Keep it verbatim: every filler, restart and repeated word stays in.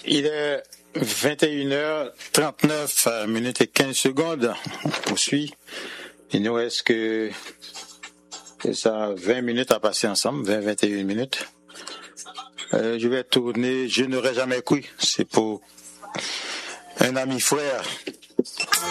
Il est vingt et une heures trente-neuf minutes et quinze secondes. On poursuit. Il nous reste que ça, vingt minutes à passer ensemble, vingt à vingt et une minutes. Euh, je vais tourner Je n'aurais jamais cru. C'est pour un ami frère.